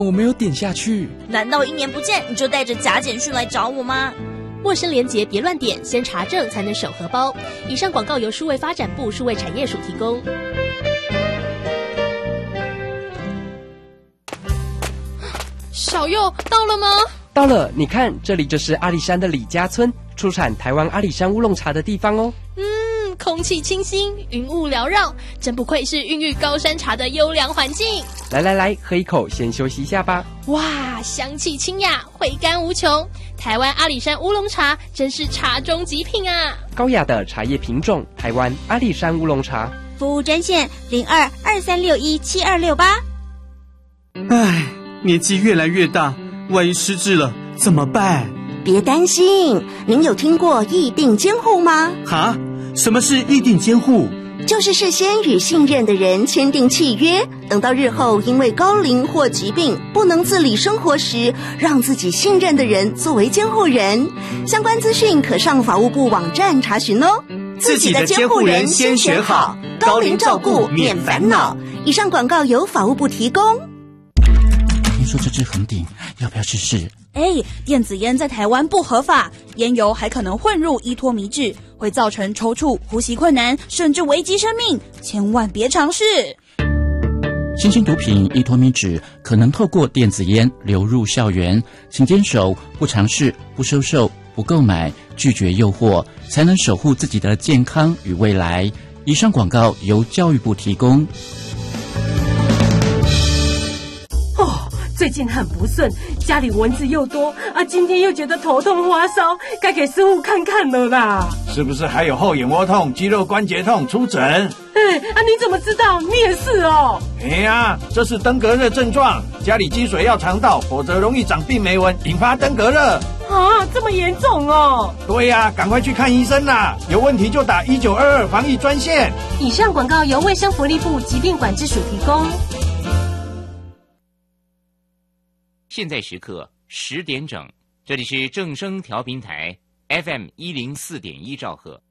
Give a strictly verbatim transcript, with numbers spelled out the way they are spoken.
我没有点下去。 难道一年不见你就带着假简讯来找我吗？ 陌生连结别乱点，先查证才能手荷包。以上广告由数位发展部数位产业署提供。 小佑到了吗？ 到了，你看，这里就是阿里山的李家村，出产台湾阿里山乌龙茶的地方哦。 嗯，空气清新，云雾缭绕，真不愧是孕育高山茶的优良环境。 来来来，喝一口，先休息一下吧。 哇，香气清雅，回甘无穷。台湾阿里山乌龙茶真是茶中极品啊！ 高雅的茶叶品种，台湾阿里山乌龙茶。 服务专线零二二三六一七二六八。 唉，年纪越来越大，万一失智了怎么办？ 别担心，您有听过议定监护吗？ 哈？什么是议定监护？ 就是事先与信任的人签订契约，等到日后因为高龄或疾病不能自理生活时，让自己信任的人作为监护人。相关资讯可上法务部网站查询哦。 自己的监护人先选好，高龄照顾免烦恼。 以上广告由法务部提供。 听说这支横顶，要不要试试？ 哎，电子烟在台湾不合法，烟油还可能混入依托醚质，会造成抽搐、呼吸困难，甚至危及生命，千万别尝试。 新型毒品依托醚质可能透过电子烟流入校园，请坚守不尝试、不收受、不购买，拒绝诱惑，才能守护自己的健康与未来。以上广告由教育部提供。 最近很不顺，家里蚊子又多啊，今天又觉得头痛发烧，该给师傅看看了啦。 是不是还有后眼窝痛、肌肉关节痛？出诊。 哎啊，你怎么知道？你也是哦。 哎呀，这是登革热症状，家里积水要肠道，否则容易长病媒蚊，引发登革热。 啊，这么严重哦。 对呀、啊，赶快去看医生啦！有问题就打一九二二防疫专线。 以上广告由卫生福利部疾病管制署提供。 现在时刻十点整，这里是正声调频台 F M 一零四点一兆赫。